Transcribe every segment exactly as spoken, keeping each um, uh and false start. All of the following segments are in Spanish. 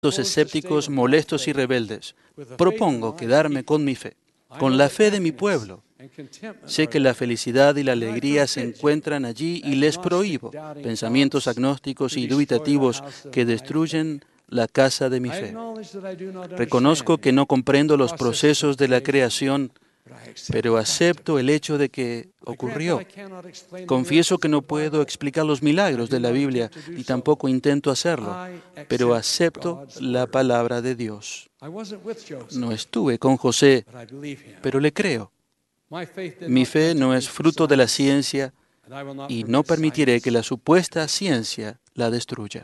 escépticos, molestos y rebeldes. Propongo quedarme con mi fe, con la fe de mi pueblo. Sé que la felicidad y la alegría se encuentran allí y les prohíbo pensamientos agnósticos y dubitativos que destruyen la casa de mi fe. Reconozco que no comprendo los procesos de la creación, pero acepto el hecho de que ocurrió. Confieso que no puedo explicar los milagros de la Biblia y tampoco intento hacerlo, pero acepto la palabra de Dios. No estuve con José, pero le creo. Mi fe no es fruto de la ciencia y no permitiré que la supuesta ciencia la destruya.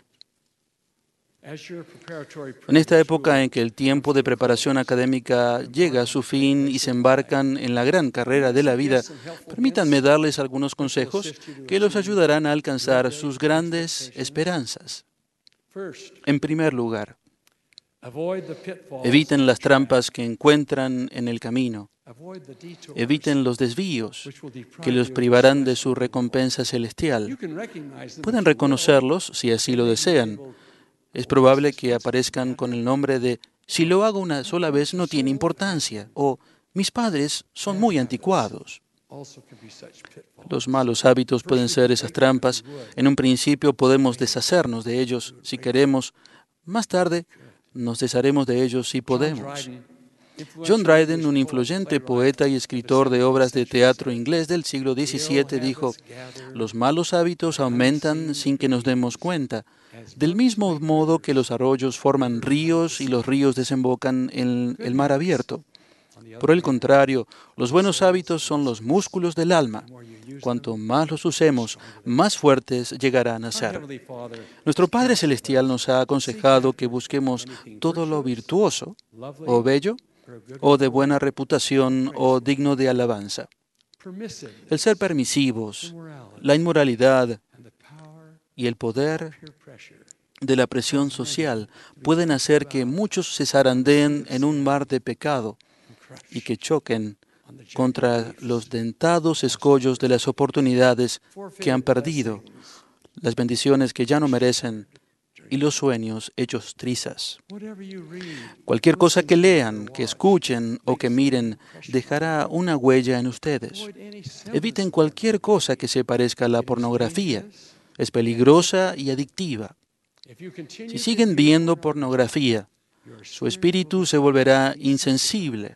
En esta época en que el tiempo de preparación académica llega a su fin y se embarcan en la gran carrera de la vida, permítanme darles algunos consejos que los ayudarán a alcanzar sus grandes esperanzas. En primer lugar, eviten las trampas que encuentran en el camino. Eviten los desvíos que los privarán de su recompensa celestial. Pueden reconocerlos si así lo desean. Es probable que aparezcan con el nombre de «si lo hago una sola vez no tiene importancia» o «mis padres son muy anticuados». Los malos hábitos pueden ser esas trampas. En un principio podemos deshacernos de ellos si queremos. Más tarde nos desharemos de ellos si podemos. John Dryden, un influyente poeta y escritor de obras de teatro inglés del siglo diecisiete, dijo: «Los malos hábitos aumentan sin que nos demos cuenta, del mismo modo que los arroyos forman ríos y los ríos desembocan en el mar abierto. Por el contrario, los buenos hábitos son los músculos del alma. Cuanto más los usemos, más fuertes llegarán a ser». Nuestro Padre Celestial nos ha aconsejado que busquemos todo lo virtuoso o bello, o de buena reputación, o digno de alabanza. El ser permisivos, la inmoralidad y el poder de la presión social pueden hacer que muchos se zarandeen en un mar de pecado y que choquen contra los dentados escollos de las oportunidades que han perdido, las bendiciones que ya no merecen y los sueños hechos trizas. Cualquier cosa que lean, que escuchen o que miren dejará una huella en ustedes. Eviten cualquier cosa que se parezca a la pornografía. Es peligrosa y adictiva. Si siguen viendo pornografía, su espíritu se volverá insensible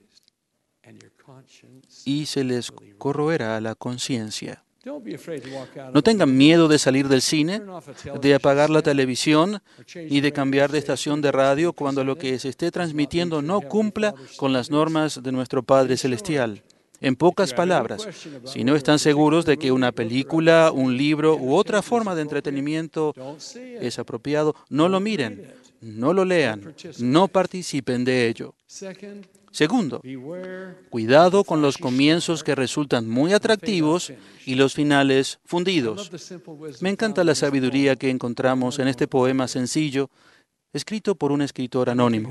y se les corroerá la conciencia. No tengan miedo de salir del cine, de apagar la televisión y de cambiar de estación de radio cuando lo que se esté transmitiendo no cumpla con las normas de nuestro Padre Celestial. En pocas palabras, si no están seguros de que una película, un libro u otra forma de entretenimiento es apropiado, no lo miren, no lo lean, no participen de ello. Segundo, cuidado con los comienzos que resultan muy atractivos y los finales fundidos. Me encanta la sabiduría que encontramos en este poema sencillo, escrito por un escritor anónimo.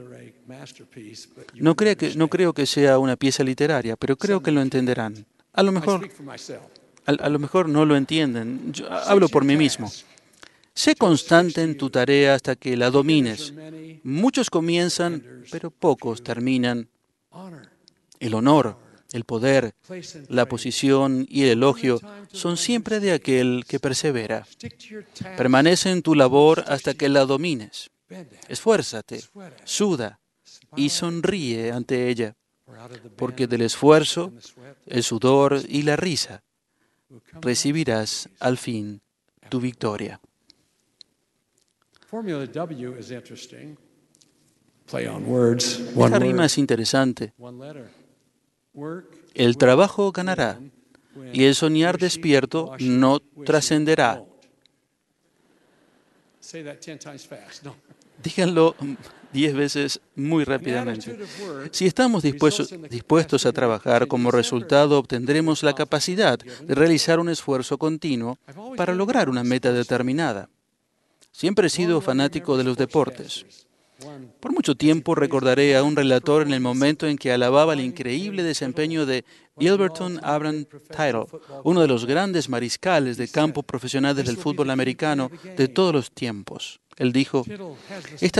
No creo que, no creo que sea una pieza literaria, pero creo que lo entenderán. A lo mejor, a, a lo mejor no lo entienden. Yo hablo por mí mismo. Sé constante en tu tarea hasta que la domines. Muchos comienzan, pero pocos terminan. El honor, el poder, la posición y el elogio son siempre de aquel que persevera. Permanece en tu labor hasta que la domines. Esfuérzate, suda y sonríe ante ella, porque del esfuerzo, el sudor y la risa recibirás al fin tu victoria. Esta rima es interesante. El trabajo ganará y el soñar despierto no trascenderá. Díganlo diez veces muy rápidamente. Si estamos dispuestos, dispuestos a trabajar, como resultado obtendremos la capacidad de realizar un esfuerzo continuo para lograr una meta determinada. Siempre he sido fanático de los deportes. Por mucho tiempo recordaré a un relator en el momento en que alababa el increíble desempeño de Gilberton Abraham Tittle, uno de los grandes mariscales de campo profesionales del fútbol americano de todos los tiempos. Él dijo,